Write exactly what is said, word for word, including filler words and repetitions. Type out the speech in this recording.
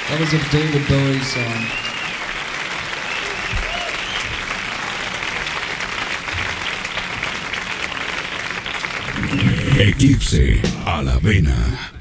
That was a David Bowie song. Eclipse a la vena.